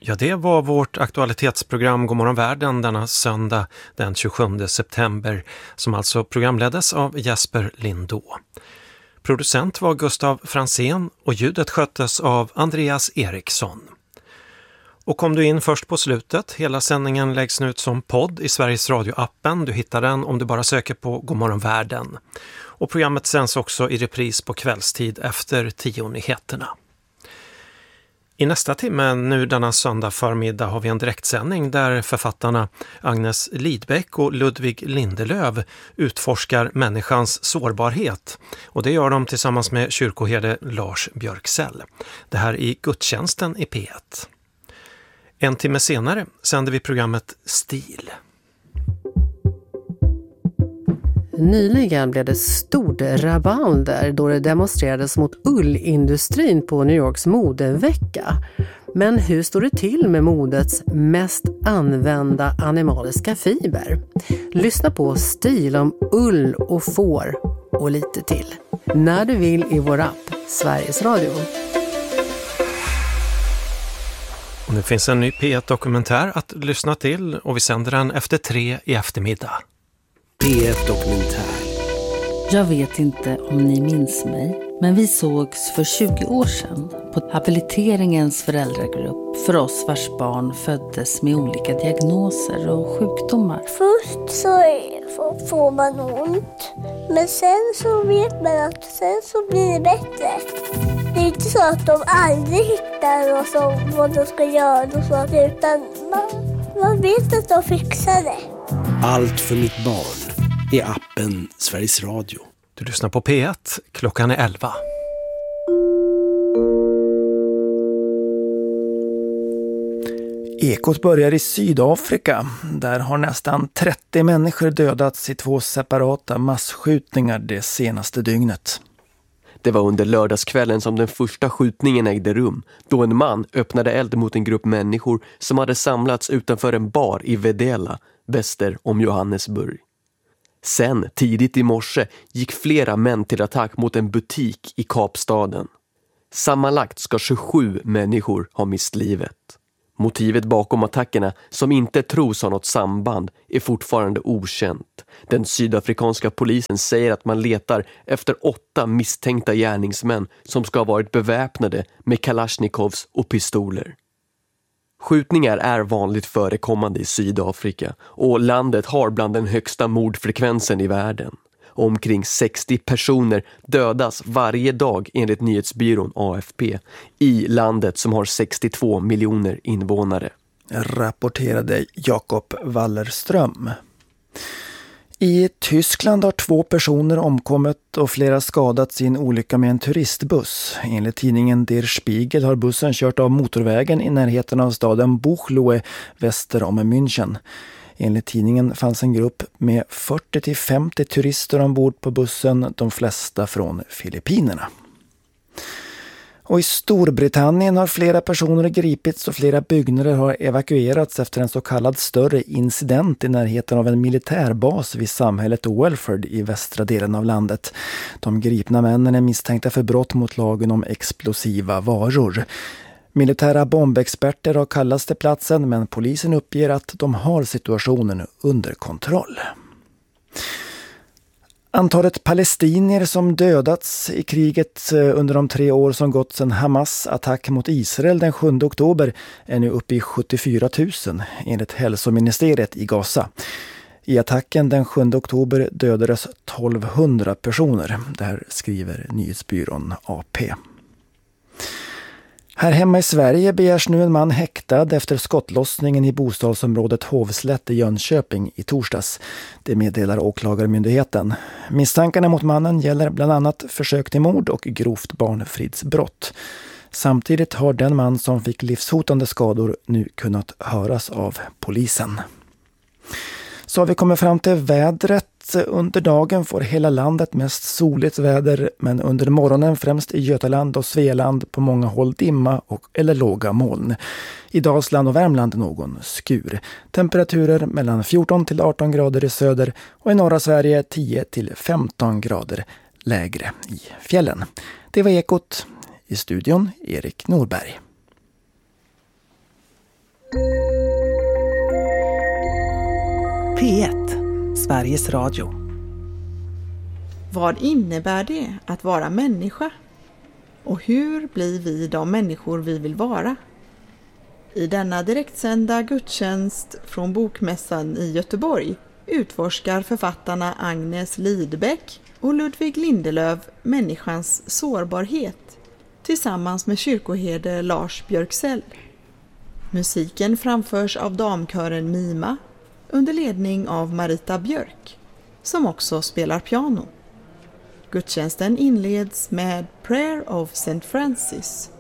Ja, det var vårt aktualitetsprogram Godmorgon världen denna söndag den 27 september som alltså programleddes av Jesper Lindå. Producent var Gustav Fransén och ljudet sköttes av Andreas Eriksson. Och kom du in först på slutet, hela sändningen läggs nu ut som podd i Sveriges Radio-appen. Du hittar den om du bara söker på Godmorgon världen. Och programmet sänds också i repris på kvällstid efter 10-nyheterna. I nästa timme, nu denna söndag förmiddag, har vi en direktsändning där författarna Agnes Lidbeck och Ludvig Lindelöv utforskar människans sårbarhet. Och det gör de tillsammans med kyrkoherde Lars Björksell. Det här i gudstjänsten i P1. En timme senare sänder vi programmet Stil. Nyligen blev det stort rabalder då det demonstrerades mot ullindustrin på New Yorks modevecka. Men hur står det till med modets mest använda animaliska fiber? Lyssna på Stil om ull och får och lite till. När du vill i vår app Sveriges Radio. Och nu finns en ny P1-dokumentär att lyssna till och vi sänder den efter 3 i eftermiddag. P1-dokumentär. Jag vet inte om ni minns mig, men vi sågs för 20 år sedan på habiliteringens föräldragrupp för oss vars barn föddes med olika diagnoser och sjukdomar. Först så får man ont, men sen så vet man att sen så blir det bättre. Det är inte så att de aldrig hittar vad de ska göra och så, utan man vet att de fixar det. Allt för mitt barn i appen Sveriges Radio. Du lyssnar på P1, klockan är 11. Ekot börjar i Sydafrika. Där har nästan 30 människor dödats i 2 separata massskjutningar det senaste dygnet. Det var under lördagskvällen som den första skjutningen ägde rum, då en man öppnade eld mot en grupp människor som hade samlats utanför en bar i Vedela, väster om Johannesburg. Sen, tidigt i morse, gick flera män till attack mot en butik i Kapstaden. Sammanlagt ska 27 människor ha mist livet. Motivet bakom attackerna, som inte tros ha något samband, är fortfarande okänt. Den sydafrikanska polisen säger att man letar efter 8 misstänkta gärningsmän som ska ha varit beväpnade med Kalashnikovs och pistoler. Skjutningar är vanligt förekommande i Sydafrika och landet har bland den högsta mordfrekvensen i världen. Omkring 60 personer dödas varje dag enligt nyhetsbyrån AFP i landet som har 62 miljoner invånare. Rapporterade Jakob Wallerström. I Tyskland har 2 personer omkommit och flera skadats i en olycka med en turistbuss. Enligt tidningen Der Spiegel har bussen kört av motorvägen i närheten av staden Buchloe väster om München. Enligt tidningen fanns en grupp med 40-50 turister ombord på bussen, de flesta från Filippinerna. Och i Storbritannien har flera personer gripits och flera byggnader har evakuerats efter en så kallad större incident i närheten av en militärbas vid samhället Welford i västra delen av landet. De gripna männen är misstänkta för brott mot lagen om explosiva varor. Militära bombexperter har kallats till platsen, men polisen uppger att de har situationen under kontroll. Antalet palestinier som dödats i kriget under de 3 år som gått sedan Hamas attack mot Israel den 7 oktober är nu uppe i 74 000 enligt hälsoministeriet i Gaza. I attacken den 7 oktober dödades 1200 personer, där skriver nyhetsbyrån AP. Här hemma i Sverige begärs nu en man häktad efter skottlossningen i bostadsområdet Hovslätt i Jönköping i torsdags. Det meddelar åklagarmyndigheten. Misstankarna mot mannen gäller bland annat försök till mord och grovt barnfridsbrott. Samtidigt har den man som fick livshotande skador nu kunnat höras av polisen. Så har vi kommit fram till vädret. Under dagen får hela landet mest soligt väder, men under morgonen främst i Götaland och Svealand på många håll dimma eller låga moln. I Dalsland och Värmland någon skur. Temperaturer mellan 14 till 18 grader i söder och i norra Sverige 10 till 15 grader lägre i fjällen. Det var Ekot. I studion Erik Norberg. P1, Sveriges Radio. Vad innebär det att vara människa? Och hur blir vi de människor vi vill vara? I denna direktsända gudstjänst från Bokmässan i Göteborg utforskar författarna Agnes Lidbeck och Ludvig Lindelöf människans sårbarhet tillsammans med kyrkoherde Lars Björksell. Musiken framförs av damkören Mima under ledning av Marita Björk, som också spelar piano. Gudstjänsten inleds med Prayer of St. Francis.